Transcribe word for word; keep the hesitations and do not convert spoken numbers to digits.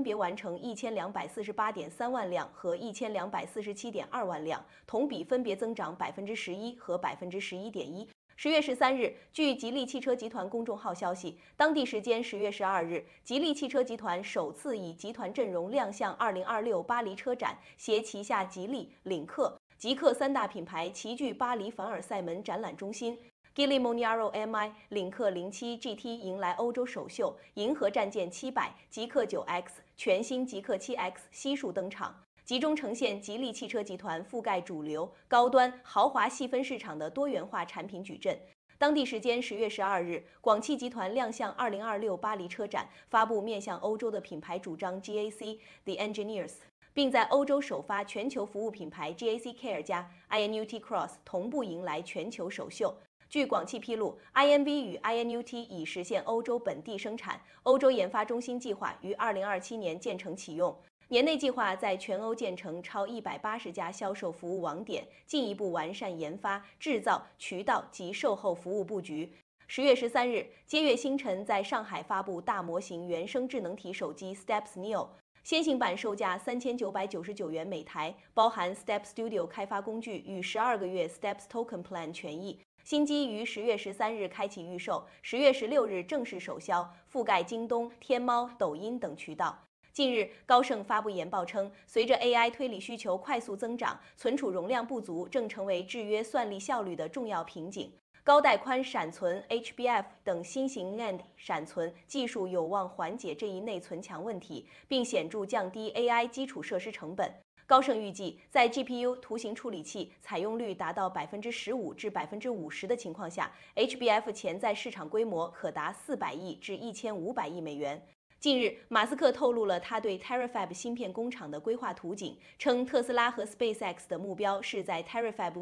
别完成一千两百四十八点三万辆和一千两百四十七点二万辆，同比分别增长百分之十一和百分之十一点一。十月十三日，据吉利汽车集团公众号消息，当地时间十月十二日，吉利汽车集团首次以集团阵容亮相二零二六巴黎车展，携旗下吉利、领克、极氪三大品牌齐聚巴黎凡尔赛门展览中心。Geely Monaro M I、领克零七 G T 迎来欧洲首秀，银河战舰七百、极氪九 X、全新极氪七 X 悉数登场。集中呈现吉利汽车集团覆盖主流、高端、豪华细分市场的多元化产品矩阵。当地时间十月十二日，广汽集团亮相二零二六巴黎车展，发布面向欧洲的品牌主张 G A C The Engineers， 并在欧洲首发全球服务品牌 G A C Care 加 I N U T Cross 同步迎来全球首秀。据广汽披露 ，I N V 与 I N U T 已实现欧洲本地生产，欧洲研发中心计划于二零二七年建成启用。年内计划在全欧建成超一百八十家销售服务网点，进一步完善研发、制造、渠道及售后服务布局。十月十三日，接月星辰在上海发布大模型原生智能体手机 Steps Neo， 先行版售价三千九百九十九元每台，包含 Step Studio 开发工具与十二个月 Steps Token Plan 权益。新机于十月十三日开启预售，十月十六日正式首销，覆盖京东、天猫、抖音等渠道。近日，高盛发布研报称，随着 A I 推理需求快速增长，存储容量不足正成为制约算力效率的重要瓶颈。高带宽闪存 H B F 等新型 N A N D 闪存技术有望缓解这一内存墙问题，并显著降低 A I 基础设施成本。高盛预计，在 G P U 图形处理器采用率达到百分之十五至百分之五十的情况下 ，H B F 潜在市场规模可达四百亿至一千五百亿美元。近日，马斯克透露了他对 Terafab 芯片工厂的规划图景，称特斯拉和 SpaceX 的目标是在 Terafab